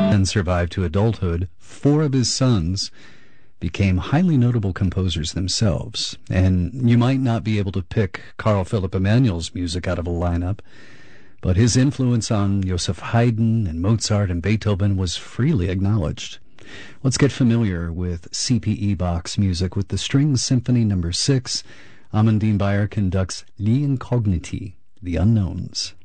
and survived to adulthood, 4 of his sons became highly notable composers themselves. And you might not be able to pick Carl Philipp Emanuel's music out of a lineup, but his influence on Joseph Haydn and Mozart and Beethoven was freely acknowledged. Let's get familiar with C.P.E. Bach's music with the Strings Symphony No. 6. Amandine Bayer conducts L'Incogniti, The Unknowns.